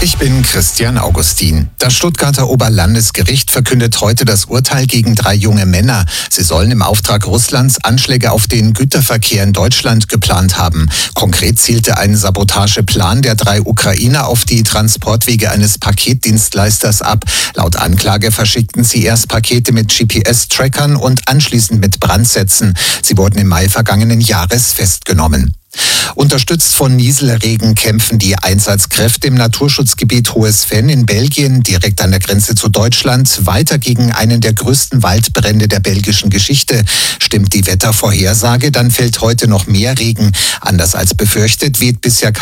Ich bin Christian Augustin. Das Stuttgarter Oberlandesgericht verkündet heute das Urteil gegen 3 junge Männer. Sie sollen im Auftrag Russlands Anschläge auf den Güterverkehr in Deutschland geplant haben. Konkret zielte ein Sabotageplan der 3 Ukrainer auf die Transportwege eines Paketdienstleisters ab. Laut Anklage verschickten sie erst Pakete mit GPS-Trackern und anschließend mit Brandsätzen. Sie wurden im Mai vergangenen Jahres festgenommen. Unterstützt von Nieselregen kämpfen die Einsatzkräfte im Naturschutzgebiet Hohes Venn in Belgien, direkt an der Grenze zu Deutschland, weiter gegen einen der größten Waldbrände der belgischen Geschichte. Stimmt die Wettervorhersage, dann fällt heute noch mehr Regen. Anders als befürchtet weht bisher